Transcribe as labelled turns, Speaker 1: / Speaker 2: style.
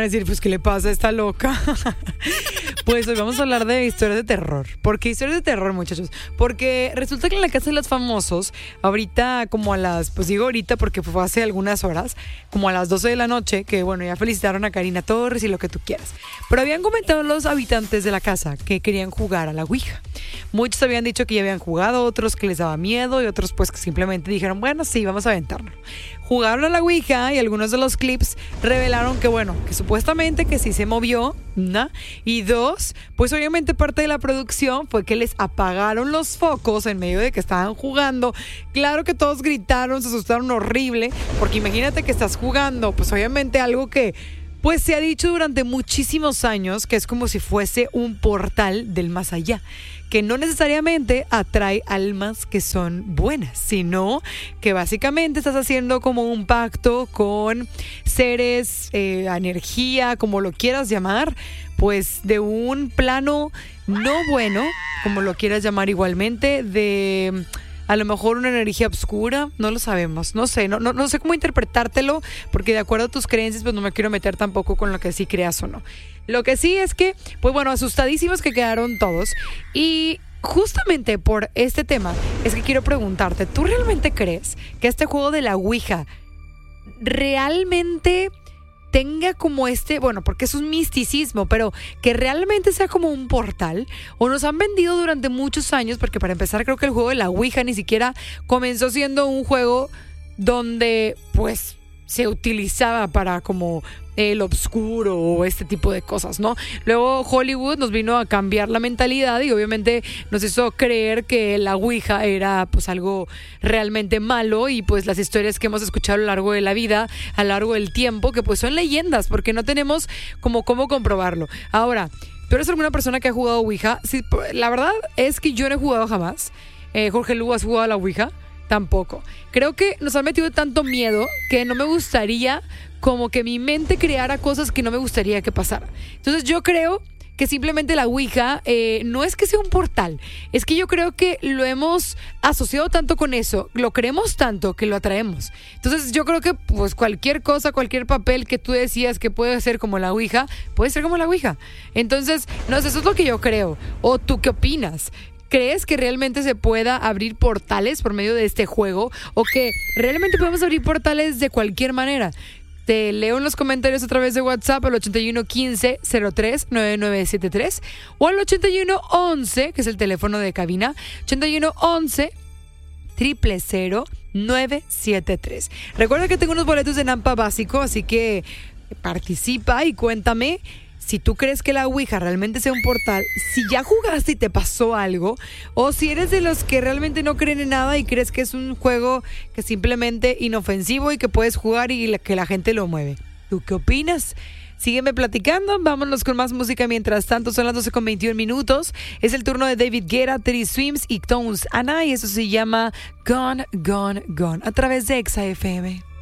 Speaker 1: a decir, pues, ¿qué le pasa a esta loca? Pues hoy vamos a hablar de historias de terror. ¿Por qué historias de terror, muchachos? Porque resulta que en la casa de los famosos, ahorita como a las, pues digo ahorita porque fue hace algunas horas, como a las 12 de la noche, que bueno, ya felicitaron a Karina Torres y lo que tú quieras. Pero habían comentado los habitantes de la casa que querían jugar a la Ouija. Muchos habían dicho que ya habían jugado, otros que les daba miedo y otros pues que simplemente dijeron, bueno, sí, vamos a aventarlo. Jugaron a la Ouija y algunos de los clips revelaron que bueno, que supuestamente que sí se movió, ¿no? Y dos, pues obviamente parte de la producción fue que les apagaron los focos en medio de que estaban jugando. Claro que todos gritaron, se asustaron horrible, porque imagínate que estás jugando, pues obviamente algo que pues se ha dicho durante muchísimos años que es como si fuese un portal del más allá, que no necesariamente atrae almas que son buenas, sino que básicamente estás haciendo como un pacto con seres, energía, como lo quieras llamar, pues de un plano no bueno, como lo quieras llamar igualmente, de a lo mejor una energía oscura, no lo sabemos, no sé cómo interpretártelo, porque de acuerdo a tus creencias, pues no me quiero meter tampoco con lo que sí creas o no. Lo que sí es que, pues bueno, asustadísimos que quedaron todos. Y justamente por este tema es que quiero preguntarte, ¿tú realmente crees que este juego de la Ouija realmente tenga como bueno, porque es un misticismo, pero que realmente sea como un portal? ¿O nos han vendido durante muchos años? Porque para empezar creo que el juego de la Ouija ni siquiera comenzó siendo un juego donde pues se utilizaba para como el obscuro o este tipo de cosas, ¿no? Luego Hollywood nos vino a cambiar la mentalidad y obviamente nos hizo creer que la Ouija era pues algo realmente malo, y pues las historias que hemos escuchado a lo largo de la vida, a lo largo del tiempo, que pues son leyendas porque no tenemos como cómo comprobarlo. Ahora, ¿tú eres alguna persona que ha jugado Ouija? Sí, la verdad es que yo no he jugado jamás. Jorge Lu, ¿has jugado a la Ouija? Tampoco. Creo que nos han metido tanto miedo que no me gustaría como que mi mente creara cosas que no me gustaría que pasara. Entonces yo creo que simplemente la Ouija no es que sea un portal, es que yo creo que lo hemos asociado tanto con eso, lo creemos tanto que lo atraemos. Entonces yo creo que pues cualquier cosa, cualquier papel que tú decías que puede ser como la Ouija, puede ser como la Ouija. Entonces, no sé, eso es lo que yo creo. ¿O tú qué opinas? ¿Crees que realmente se pueda abrir portales por medio de este juego? ¿O que realmente podemos abrir portales de cualquier manera? Te leo en los comentarios a través de WhatsApp al 8115-039973 o al 8111, que es el teléfono de cabina, 8111-000-973. Recuerda que tengo unos boletos de Nampa básico, así que participa y cuéntame si tú crees que la Ouija realmente sea un portal, si ya jugaste y te pasó algo, o si eres de los que realmente no creen en nada y crees que es un juego que es simplemente inofensivo y que puedes jugar y que la gente lo mueve. ¿Tú qué opinas? Sígueme platicando, vámonos con más música mientras tanto. Son las 12:21. Es el turno de David Guetta, Teddy Swims y Tones Anna, y eso se llama Gone, Gone, Gone, a través de Exa FM.